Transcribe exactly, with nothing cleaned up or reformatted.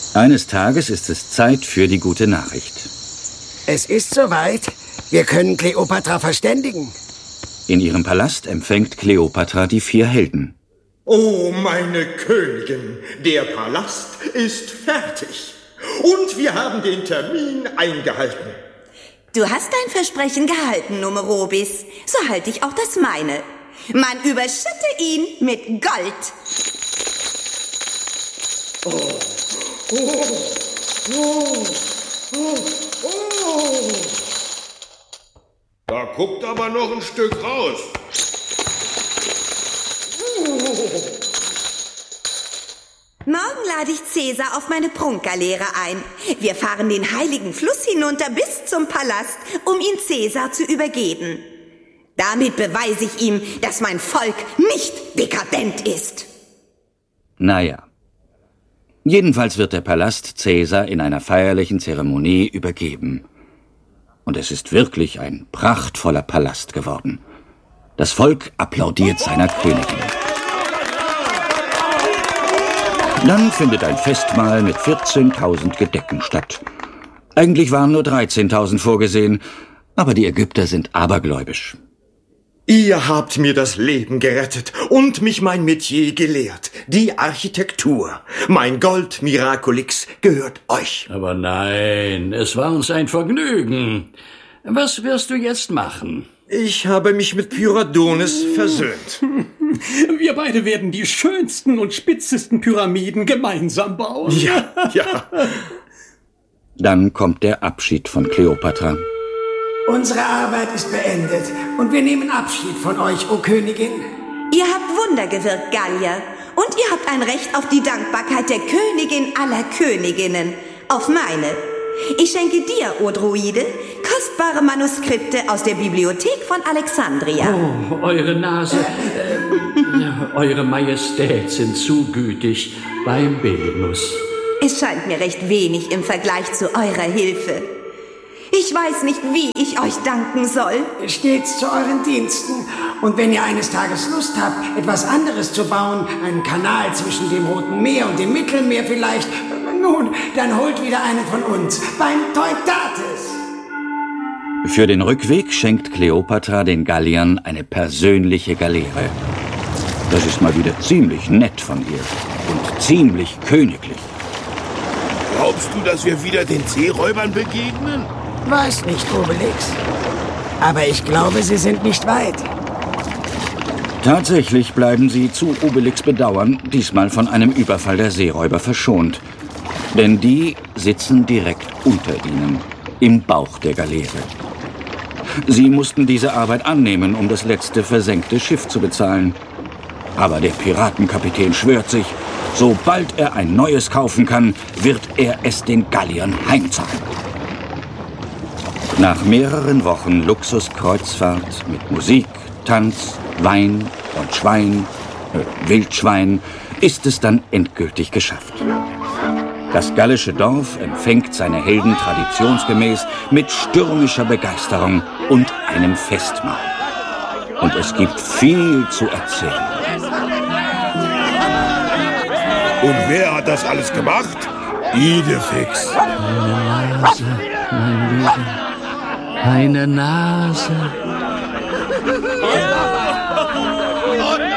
Eines Tages ist es Zeit für die gute Nachricht. Es ist soweit. Wir können Kleopatra verständigen. In ihrem Palast empfängt Kleopatra die vier Helden. Oh, meine Königin, der Palast ist fertig. Und wir haben den Termin eingehalten. Du hast dein Versprechen gehalten, Numerobis. So halte ich auch das meine. Man überschütte ihn mit Gold. Oh, oh, oh, oh, oh. Da guckt aber noch ein Stück raus. Morgen lade ich Cäsar auf meine Prunkgaleere ein. Wir fahren den heiligen Fluss hinunter bis zum Palast, um ihn Cäsar zu übergeben. Damit beweise ich ihm, dass mein Volk nicht dekadent ist. Naja. Jedenfalls wird der Palast Cäsar in einer feierlichen Zeremonie übergeben. Und es ist wirklich ein prachtvoller Palast geworden. Das Volk applaudiert seiner Königin. Dann findet ein Festmahl mit vierzehntausend Gedecken statt. Eigentlich waren nur dreizehntausend vorgesehen, aber die Ägypter sind abergläubisch. Ihr habt mir das Leben gerettet und mich mein Metier gelehrt. Die Architektur. Mein Gold Miraculix gehört euch. Aber nein, es war uns ein Vergnügen. Was wirst du jetzt machen? Ich habe mich mit Pyradones versöhnt. Wir beide werden die schönsten und spitzesten Pyramiden gemeinsam bauen. Ja, ja. Dann kommt der Abschied von Kleopatra. Unsere Arbeit ist beendet und wir nehmen Abschied von euch, o Königin. Ihr habt Wunder gewirkt, Gallier. Und ihr habt ein Recht auf die Dankbarkeit der Königin aller Königinnen. Auf meine. Ich schenke dir, o Druide, kostbare Manuskripte aus der Bibliothek von Alexandria. Oh, eure Nase, äh, eure Majestät sind zu gütig beim Begenuss. Es scheint mir recht wenig im Vergleich zu eurer Hilfe. Ich weiß nicht, wie ich euch danken soll. Stets zu euren Diensten. Und wenn ihr eines Tages Lust habt, etwas anderes zu bauen, einen Kanal zwischen dem Roten Meer und dem Mittelmeer vielleicht, nun, dann holt wieder einen von uns, beim Teutates. Für den Rückweg schenkt Kleopatra den Galliern eine persönliche Galeere. Das ist mal wieder ziemlich nett von ihr und ziemlich königlich. Glaubst du, dass wir wieder den Seeräubern begegnen? Weiß nicht, Obelix. Aber ich glaube, sie sind nicht weit. Tatsächlich bleiben sie zu Obelix' Bedauern diesmal von einem Überfall der Seeräuber verschont. Denn die sitzen direkt unter ihnen, im Bauch der Galeere. Sie mussten diese Arbeit annehmen, um das letzte versenkte Schiff zu bezahlen. Aber der Piratenkapitän schwört sich, sobald er ein neues kaufen kann, wird er es den Galliern heimzahlen. Nach mehreren Wochen Luxuskreuzfahrt mit Musik, Tanz, Wein und Schwein, äh, Wildschwein, ist es dann endgültig geschafft. Das gallische Dorf empfängt seine Helden traditionsgemäß mit stürmischer Begeisterung und einem Festmahl. Und es gibt viel zu erzählen. Und wer hat das alles gemacht? Idefix. Eine Nase, mein Lieber. Eine Nase.